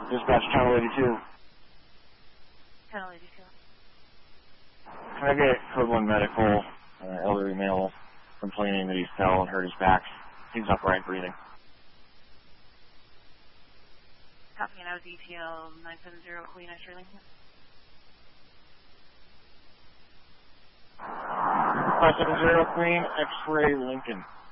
Dispatch Channel 82. Channel 82. Can I get Code 1 Medical, elderly male, complaining that he fell and hurt his back? He's upright breathing. Copy and out detail 970 Queen X-ray Lincoln. 570 Queen X-ray Lincoln.